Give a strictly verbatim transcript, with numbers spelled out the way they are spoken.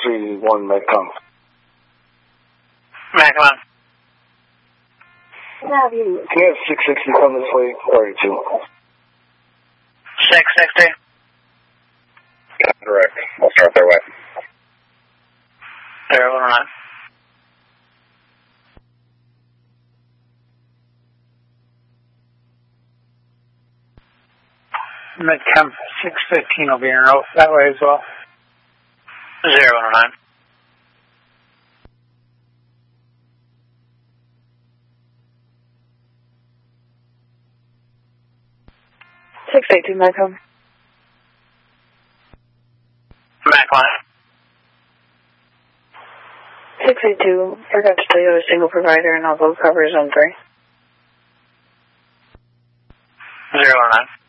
three one, Metcom. Metcom. Can you have six sixty come this way? Sorry, two. six sixty. Correct. I'll start their way. zero one nine. Metcom six fifteen will be en route that way as well. zero one nine. six eight two, Metcom. Mac line. six eight two, forgot to tell you I was single provider and I'll go cover zone three. zero one nine.